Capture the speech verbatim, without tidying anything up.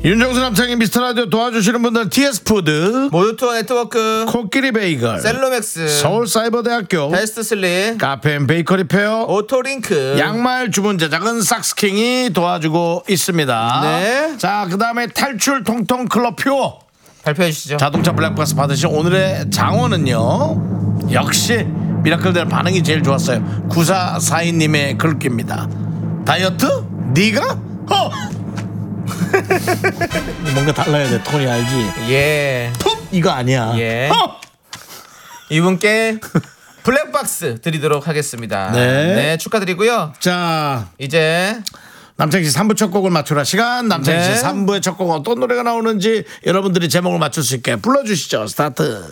윤정수 남창희 미스터라디오 도와주시는 분들 티에스푸드, 모유투어 네트워크, 코끼리 베이글, 셀로맥스, 서울사이버대학교, 베스트슬립, 카페인 베이커리 페어, 오토링크, 양말 주문 제작은 삭스킹이 도와주고 있습니다. 네. 자, 그 다음에 탈출 통통 클럽 퓨어 발표해 주시죠. 자동차 블랙박스 받으신 오늘의 장원은요, 역시 미라클들 반응이 제일 좋았어요. 구사사이님의 글귀입니다. 다이어트? 네가? 어! 뭔가 달라야 돼. 톤이 알지? 예. 톱! 이거 아니야. 예. 어! 이분께 블랙박스 드리도록 하겠습니다. 네. 네, 축하드리고요. 자, 이제 남창희 씨 삼 부 첫 곡을 맞추라 시간. 남창희 씨 네. 삼 부의 첫 곡 어떤 노래가 나오는지 여러분들이 제목을 맞출 수 있게 불러주시죠. 스타트.